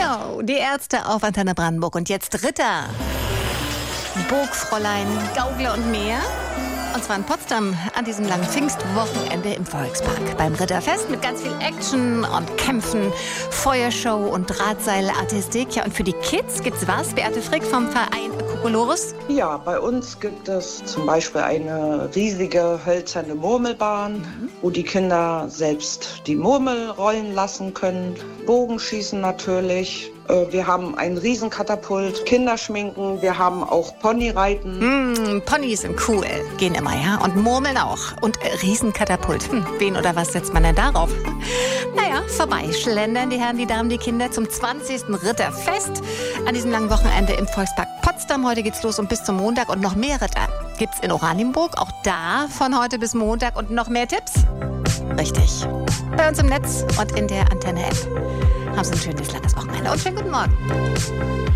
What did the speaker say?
Genau, die Ärzte auf Antenne Brandenburg. Und jetzt Ritter, Burgfräulein, Gaukler und mehr. Und zwar in Potsdam an diesem langen Pfingstwochenende im Volkspark. Beim Ritterfest mit ganz viel Action und Kämpfen, Feuershow und Drahtseilartistik. Ja, und für die Kids gibt's was? Beate Frick vom Verein Kokolores. Ja, bei uns gibt es zum Beispiel eine riesige hölzerne Murmelbahn, wo die Kinder selbst die Murmel rollen lassen können. Bogenschießen natürlich. Wir haben einen Riesenkatapult, Kinderschminken, wir haben auch Ponyreiten. Ponys sind cool, gehen immer, ja. Und Murmeln auch. Und Riesenkatapult. Wen oder was setzt man denn darauf? Naja, vorbei. Schlendern die Herren, die Damen, die Kinder zum 20. Ritterfest an diesem langen Wochenende im Volkspark Potsdam. Heute geht's los und bis zum Montag. Und noch mehr Ritter gibt's in Oranienburg. Auch da von heute bis Montag. Und noch mehr Tipps? Richtig. Bei uns im Netz und in der Antenne-App. Haben Sie ein schönes, langes Wochenende und schönen guten Morgen.